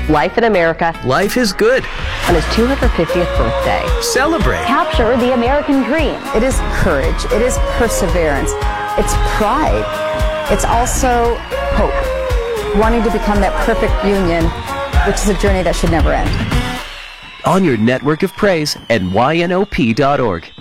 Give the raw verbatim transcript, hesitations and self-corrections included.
life in America. Life is good. On his two hundred fiftieth birthday. Celebrate. Capture the American dream. It is courage. It is perseverance. It's pride. It's also hope. Wanting to become that perfect union, which is a journey that should never end. On your network of praise at Y N O P dot org.